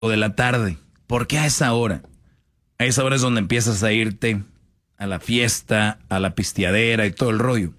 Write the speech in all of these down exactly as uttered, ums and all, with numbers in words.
o de la tarde. ¿Por qué a esa hora? A esa hora es donde empiezas a irte a la fiesta, a la pisteadera y todo el rollo.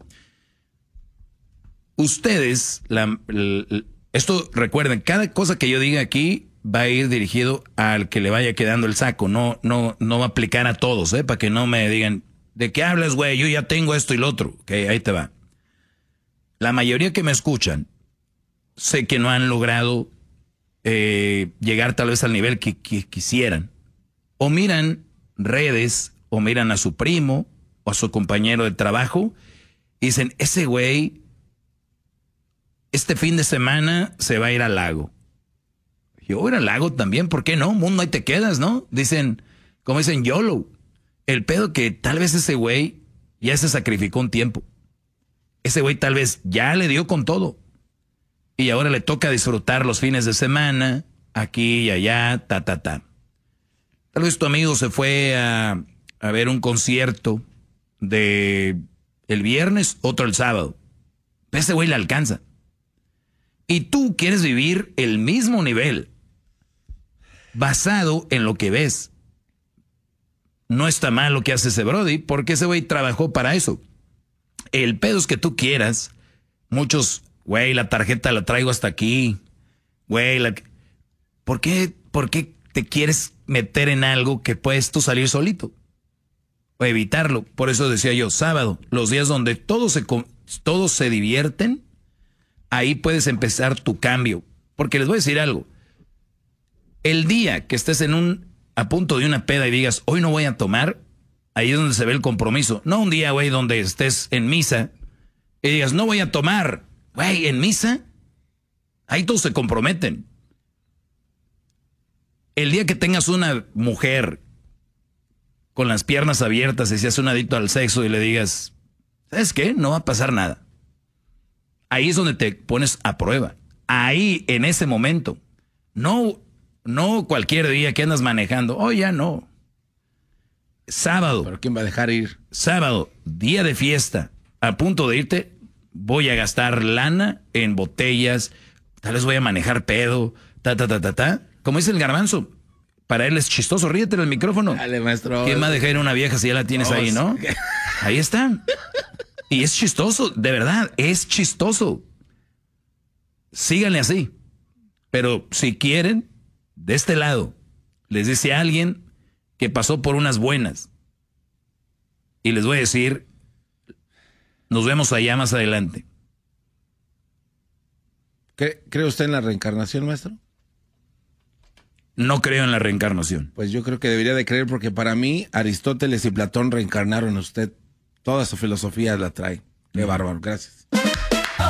Ustedes, la, la, esto recuerden, cada cosa que yo diga aquí va a ir dirigido al que le vaya quedando el saco. No, no, no va a aplicar a todos, ¿eh? Para que no me digan, ¿de qué hablas, güey? Yo ya tengo esto y lo otro. Ok, ahí te va. La mayoría que me escuchan, sé que no han logrado eh, llegar tal vez al nivel que, que quisieran. O miran redes, o miran a su primo, o a su compañero de trabajo, y dicen, ese güey, este fin de semana se va a ir al lago. Yo ir al lago también, ¿por qué no? Mundo, ahí te quedas, ¿no? Dicen, como dicen, YOLO. El pedo que tal vez ese güey ya se sacrificó un tiempo. Ese güey tal vez ya le dio con todo. Y ahora le toca disfrutar los fines de semana, aquí y allá, ta, ta, ta. Tal vez tu amigo se fue a, a ver un concierto de el viernes, otro el sábado. Ese güey le alcanza. Y tú quieres vivir el mismo nivel, basado en lo que ves. No está mal lo que hace ese brody, porque ese güey trabajó para eso. El pedo es que tú quieras. Muchos, güey, la tarjeta la traigo hasta aquí. Güey, la... ¿Por qué, ¿por qué te quieres meter en algo que puedes tú salir solito? O evitarlo. Por eso decía yo, sábado, los días donde todos se, todos se divierten, ahí puedes empezar tu cambio. Porque les voy a decir algo. El día que estés en un, a punto de una peda y digas, hoy no voy a tomar, ahí es donde se ve el compromiso. No un día, güey, donde estés en misa y digas, no voy a tomar. Güey, en misa, ahí todos se comprometen. El día que tengas una mujer con las piernas abiertas y seas un adicto al sexo y le digas, ¿sabes qué? No va a pasar nada. Ahí es donde te pones a prueba. Ahí, en ese momento. No, no cualquier día que andas manejando. Oh, ya no. Sábado. ¿Pero quién va a dejar ir? Sábado, día de fiesta. A punto de irte, voy a gastar lana en botellas. Tal vez voy a manejar pedo. Ta, ta, ta, ta, ta. Como dice el Garbanzo. Para él es chistoso. Ríete en el micrófono. Dale, maestro. ¿Quién va a dejar ir una vieja si ya la tienes no, ahí, no? Ahí está. Y es chistoso, de verdad, es chistoso. Síganle así. Pero si quieren, de este lado, les dice a alguien que pasó por unas buenas. Y les voy a decir, nos vemos allá más adelante. ¿Cree usted en la reencarnación, maestro? No creo en la reencarnación. Pues yo creo que debería de creer, porque para mí Aristóteles y Platón reencarnaron en usted. Toda su filosofía la trae. Qué bárbaro, gracias.